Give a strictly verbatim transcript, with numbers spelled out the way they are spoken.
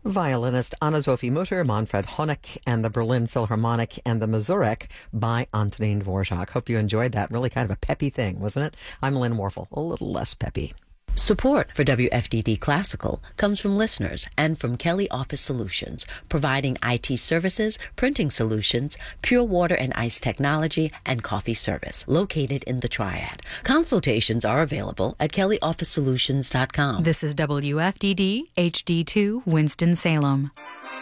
Violinist Anna-Sophie Mutter, Manfred Honeck, and the Berlin Philharmonic, and the Mazurek by Antonin Dvorak. Hope you enjoyed that. Really kind of a peppy thing, wasn't it? I'm Lynn Warfel, a little less peppy. Support for W F D D Classical comes from listeners and from Kelly Office Solutions, providing I T services, printing solutions, pure water and ice technology, and coffee service, located in the Triad. Consultations are available at kelly office solutions dot com. This is W F D D H D two Winston-Salem.